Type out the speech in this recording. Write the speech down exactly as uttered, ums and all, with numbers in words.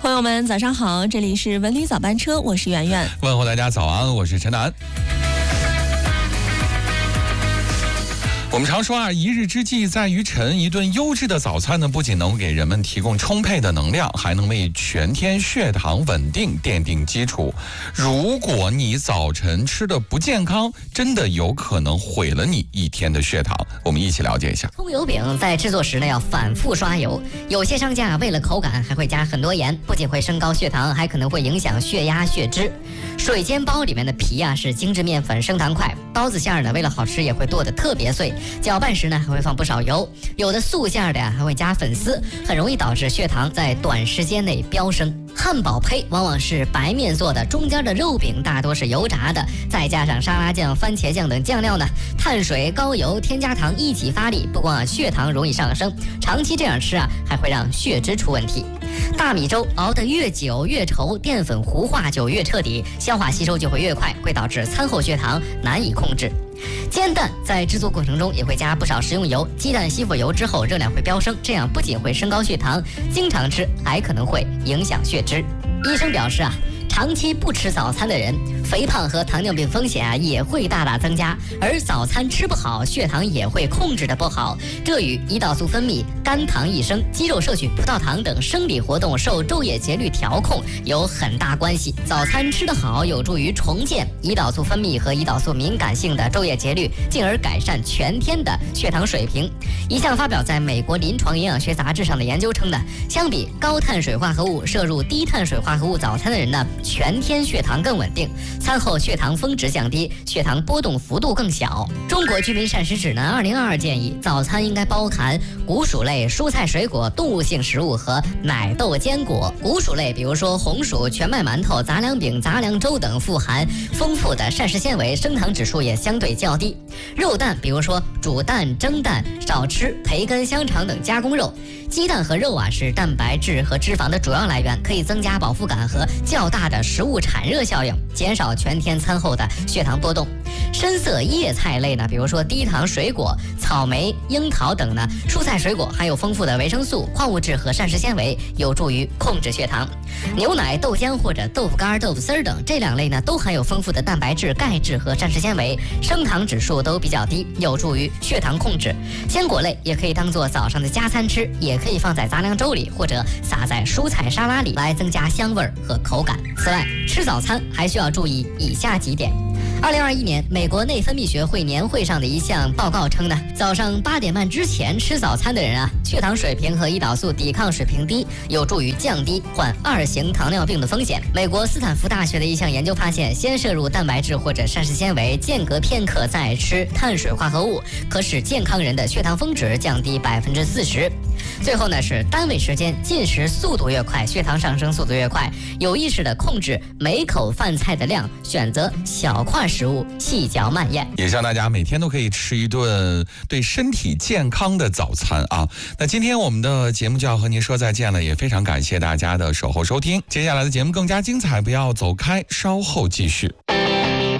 朋友们，早上好，这里是文旅早班车，我是圆圆。 问候大家早安，我是陈楠。我们常说啊，一日之计在于晨。一顿优质的早餐呢，不仅能给人们提供充沛的能量，还能为全天血糖稳定奠定基础。如果你早晨吃的不健康，真的有可能毁了你一天的血糖。我们一起了解一下。 葱油饼在制作时呢，要反复刷油，有些商家为了口感还会加很多盐，不仅会升高血糖，还可能会影响血压、血脂。水煎包里面的皮啊是精致面粉，升糖快，包子馅儿呢为了好吃也会剁得特别碎。搅拌时呢还会放不少油，有的素馅的呀还会加粉丝，很容易导致血糖在短时间内飙升。汉堡胚往往是白面做的，中间的肉饼大多是油炸的，再加上沙拉酱、番茄酱等酱料呢，碳水、高油、添加糖一起发力，不光啊血糖容易上升，长期这样吃啊还会让血脂出问题。大米粥熬得越久越稠，淀粉糊化就越彻底，消化吸收就会越快，会导致餐后血糖难以控制。煎蛋在制作过程中也会加不少食用油，鸡蛋吸附油之后热量会飙升，这样不仅会升高血糖，经常吃还可能会影响血脂。医生表示啊，长期不吃早餐的人，肥胖和糖尿病风险啊也会大大增加，而早餐吃不好，血糖也会控制的不好，这与胰岛素分泌、肝糖异生、肌肉摄取葡萄糖等生理活动受昼夜节律调控有很大关系。早餐吃得好，有助于重建胰岛素分泌和胰岛素敏感性的昼夜节律，进而改善全天的血糖水平。一项发表在美国临床营养学杂志上的研究称呢，相比高碳水化合物摄入低碳水化合物早餐的人呢，全天血糖更稳定，餐后血糖峰值降低，血糖波动幅度更小。中国居民膳食指南二零二二建议，早餐应该包含谷薯类、蔬菜水果、动物性食物和奶豆坚果。谷薯类比如说红薯、全麦馒头、杂粮饼、杂粮粥等富含丰富的膳食纤维，升糖指数也相对较低。肉蛋比如说煮蛋、蒸蛋，少吃培根、香肠等加工肉。鸡蛋和肉啊是蛋白质和脂肪的主要来源，可以增加饱腹感和较大的食物产热效应，减少全天餐后的血糖波动。深色叶菜类呢，比如说低糖水果、草莓、樱桃等呢，蔬菜水果含有丰富的维生素、矿物质和膳食纤维，有助于控制血糖。牛奶、豆浆或者豆腐干、豆腐丝儿等这两类呢，都含有丰富的蛋白质、钙质和膳食纤维，升糖指数都比较低，有助于血糖控制。坚果类也可以当做早上的加餐吃，也可以放在杂粮粥里或者撒在蔬菜沙拉里，来增加香味和口感。此外，吃早餐还需要注意以下几点。二零二一年美国内分泌学会年会上的一项报告称呢，早上八点半之前吃早餐的人啊，血糖水平和胰岛素抵抗水平低，有助于降低患二型糖尿病的风险。美国斯坦福大学的一项研究发现，先摄入蛋白质或者膳食纤维，间隔片刻再吃碳水化合物，可使健康人的血糖峰值降低百分之四十。最后呢是单位时间，进食速度越快，血糖上升速度越快，有意识的控制每口饭菜的量，选择小块食物，细嚼慢咽。 也希望大家每天都可以吃一顿对身体健康的早餐啊。那今天我们的节目就要和您说再见了，也非常感谢大家的守候收听。接下来的节目更加精彩，不要走开，稍后继续。